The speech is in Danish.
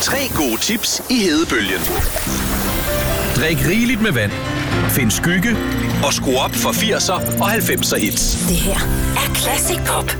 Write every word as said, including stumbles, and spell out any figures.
Tre gode tips i hedebølgen. Drik rigeligt med vand. Find skygge og skru op for firser og halvfemser hits. Det her er Classic Pop.